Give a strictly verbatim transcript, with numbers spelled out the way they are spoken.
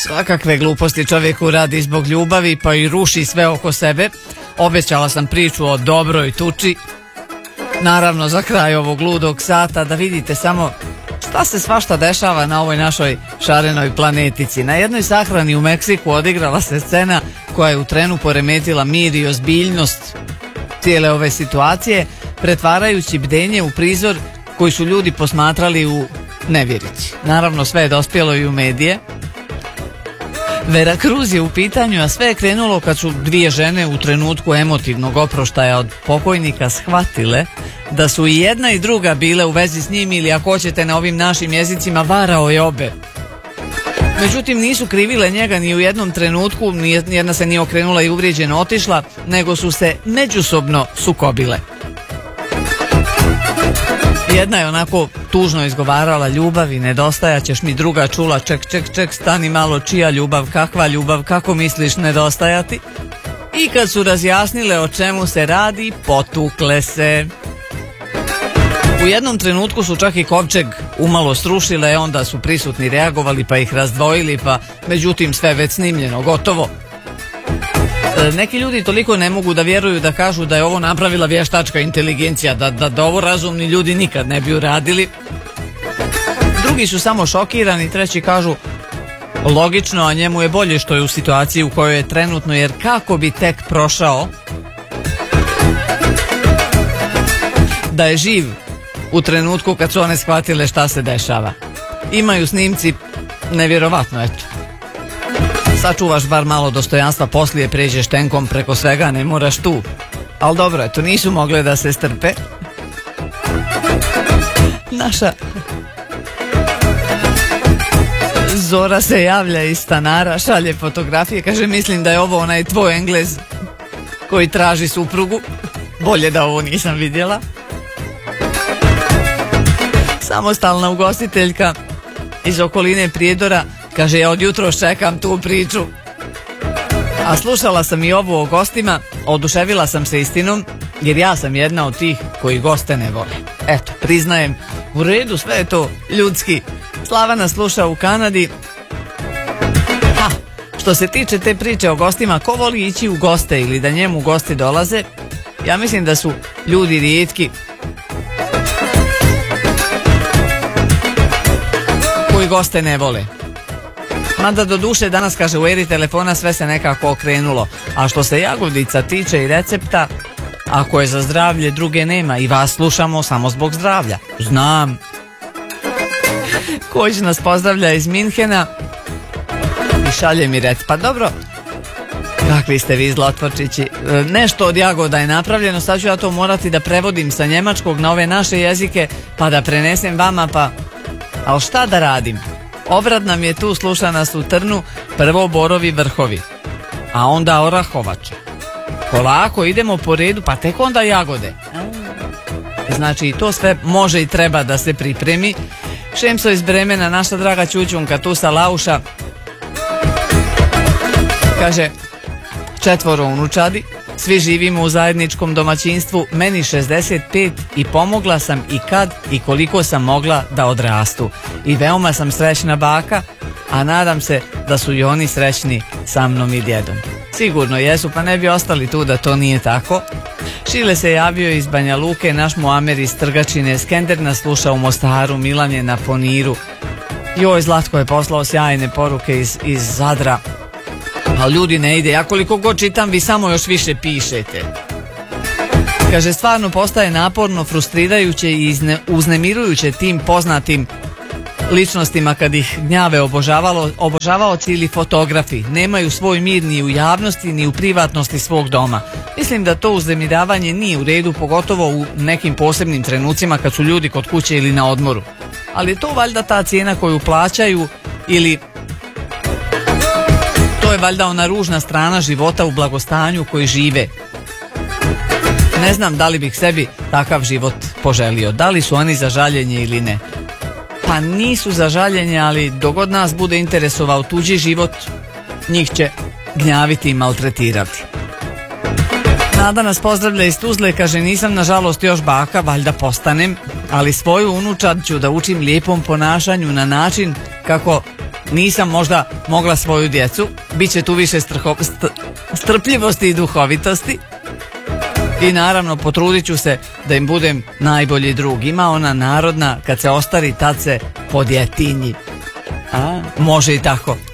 Svakakve gluposti čovjek uradi zbog ljubavi, pa i ruši sve oko sebe. Obećala sam priču o dobroj tuči. Naravno, za kraj ovog ludog sata da vidite samo šta se svašta dešava na ovoj našoj šarenoj planetici. Na jednoj sahrani u Meksiku odigrala se scena koja je u trenu poremetila mir i ozbiljnost cijele ove situacije, pretvarajući bdenje u prizor koji su ljudi posmatrali u nevjerici. Naravno, sve je dospjelo i u medije. Veracruz je u pitanju, a sve je krenulo kad su dvije žene u trenutku emotivnog oproštaja od pokojnika shvatile da su i jedna i druga bile u vezi s njim, ili ako hoćete na ovim našim jezicima, varao je obe. Međutim, nisu krivile njega ni u jednom trenutku, nijedna se nije okrenula i uvrijeđeno otišla, nego su se međusobno sukobile. Jedna je onako tužno izgovarala: ljubavi, nedostajaćeš mi, druga čula: ček, ček, ček, stani malo, čija ljubav, kakva ljubav, kako misliš nedostajati? I kad su razjasnile o čemu se radi, potukle se. U jednom trenutku su čak i kovčeg umalo srušile, onda su prisutni reagovali pa ih razdvojili, pa međutim sve već snimljeno, gotovo. Neki ljudi toliko ne mogu da vjeruju da kažu da je ovo napravila vještačka inteligencija, da, da, da ovo razumni ljudi nikad ne bi uradili. Drugi su samo šokirani, treći kažu logično, a njemu je bolje što je u situaciji u kojoj je trenutno, jer kako bi tek prošao da je živ u trenutku kad su one shvatile šta se dešava. Imaju snimci, nevjerovatno, eto. Sačuvaš bar malo dostojanstva, poslije pređeš tenkom preko svega, ne moraš tu. Ali dobro, eto, nisu mogle da se strpe. Naša Zora se javlja iz stanara, šalje fotografije, kaže: mislim da je ovo onaj tvoj Englez koji traži suprugu. Bolje da ovo nisam vidjela. Samostalna ugostiteljka iz okoline Prijedora kaže: ja od jutros čekam tu priču. A slušala sam i ovo o gostima, oduševila sam se istinom, jer ja sam jedna od tih koji goste ne vole. Eto, priznajem, u redu, sve je to ljudski. Slavana sluša u Kanadi. Ha, što se tiče te priče o gostima, ko voli ići u goste ili da njemu gosti dolaze, ja mislim da su ljudi rijetki koji goste ne vole. Mada do duše danas, kaže, u eri telefona sve se nekako okrenulo. A što se jagodica tiče i recepta, ako je za zdravlje, druge nema. I vas slušamo samo zbog zdravlja. Znam. Kojić nas pozdravlja iz Minhena i šalje mi rec. Pa dobro, kakvi ste vi zlotvorčići. Nešto od jagoda je napravljeno, sad ću ja to morati da prevodim sa njemačkog na ove naše jezike, pa da prenesem vama, pa... Ali šta da radim? Obrad nam je tu, sluša nas u Trnu, prvo borovi vrhovi, a onda orahovača. Polako idemo po redu, pa tek onda jagode. Znači i to sve može i treba da se pripremi. Šemso iz Bremena, naša draga Ćućunka, tu sa Lauša, kaže: četvoro unučadi, svi živimo u zajedničkom domaćinstvu, meni šezdeset pet i pomogla sam i kad i koliko sam mogla da odrastu. I veoma sam srećna baka, a nadam se da su i oni srećni sa mnom i djedom. Sigurno jesu, pa ne bi ostali tu da to nije tako. Šile se javio iz Banja Luke, naš Muamer iz Trgačine, Skender nas sluša u Mostaru, Milan je na Poniru. Joj, Zlatko je poslao sjajne poruke iz, iz Zadra. Ali ljudi, ne ide, ja koliko god čitam, vi samo još više pišete. Kaže, stvarno postaje naporno, frustrirajuće i izne, uznemirujuće tim poznatim ličnostima kad ih gnjave obožavalo, obožavaoci ili fotografi. Nemaju svoj mir ni u javnosti ni u privatnosti svog doma. Mislim da to uznemiravanje nije u redu, pogotovo u nekim posebnim trenucima kad su ljudi kod kuće ili na odmoru. Ali je to valjda ta cijena koju plaćaju, ili to je valjda ona ružna strana života u blagostanju koji žive. Ne znam da li bih sebi takav život poželio. Da li su oni za žaljenje ili ne? Pa nisu za žaljenje, ali dogod nas bude interesovao tuđi život, njih će gnjaviti i maltretirati. Nada nas pozdravlja iz Tuzle, kaže: nisam nažalost još baka, valjda postanem, ali svoju unučad ću da učim lijepom ponašanju na način kako nisam možda mogla svoju djecu, bit će tu više strho, st, strpljivosti i duhovitosti. I naravno potrudit ću se da im budem najbolji drug. Ima ona narodna, kad se ostari tad se podjetinji. A, može i tako.